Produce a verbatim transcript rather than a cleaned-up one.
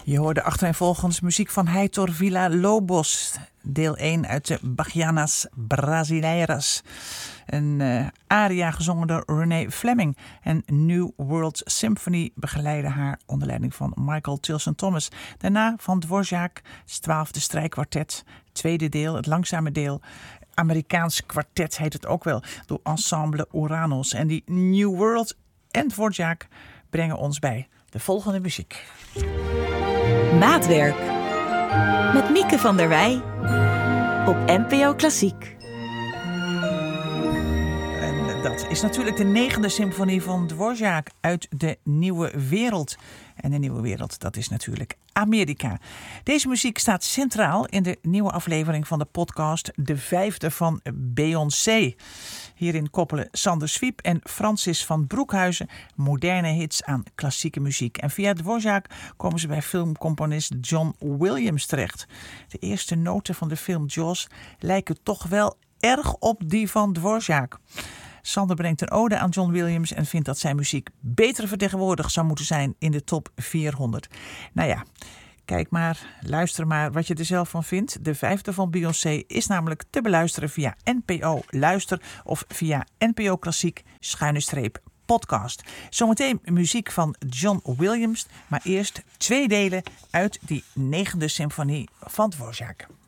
Je hoorde achtereenvolgens muziek van Heitor Villa-Lobos. Deel één uit de Bachianas Brasileiras. Een uh, aria gezongen door René Fleming. En New World Symphony begeleidde haar onder leiding van Michael Tilson Thomas. Daarna van Dvorak, het twaalfde strijkkwartet. Tweede deel, het langzame deel. Amerikaans kwartet heet het ook wel, door Ensemble Uranos. En die New World en Dvorak brengen ons bij de volgende muziek. Maatwerk met Mieke van der Wij op N P O Klassiek. En dat is natuurlijk de negende symfonie van Dvorak uit de Nieuwe Wereld. En de Nieuwe Wereld, dat is natuurlijk Amerika. Deze muziek staat centraal in de nieuwe aflevering van de podcast De Vijfde van Beyoncé. Hierin koppelen Sander Swiep en Francis van Broekhuizen moderne hits aan klassieke muziek. En via Dvorak komen ze bij filmcomponist John Williams terecht. De eerste noten van de film Jaws lijken toch wel erg op die van Dvorak. Sander brengt een ode aan John Williams en vindt dat zijn muziek beter vertegenwoordigd zou moeten zijn in de top vierhonderd. Nou ja, kijk maar, luister maar wat je er zelf van vindt. De Vijfde van Beyoncé is namelijk te beluisteren via N P O Luister of via N P O Klassiek schuine streep podcast. Zometeen muziek van John Williams, maar eerst twee delen uit die negende symfonie van Dvorak.